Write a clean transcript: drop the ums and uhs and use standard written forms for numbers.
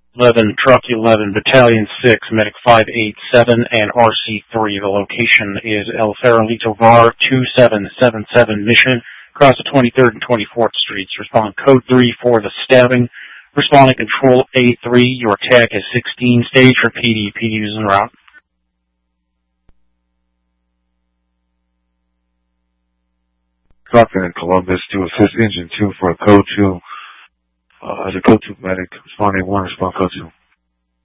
11, Truck 11, Battalion 6, Medic 587, and RC3. The location is El Farolito Bar 2777 Mission, across the 23rd and 24th Streets. Respond Code 3 for the stabbing. Responding Control A3, your tag is 16. Stage for PD. PD is en route. Trucking in Columbus to assist Engine 2 for a Code 2. As a Code 2 medic, responding 1, respond Code 2.